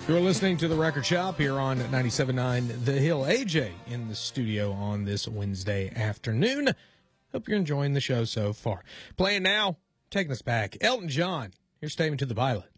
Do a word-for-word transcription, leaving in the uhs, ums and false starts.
You're listening to The Record Shop here on ninety-seven point nine The Hill. A J in the studio on this Wednesday afternoon. Hope you're enjoying the show so far. Playing now, taking us back, Elton John. Here's Statement to the Pilot.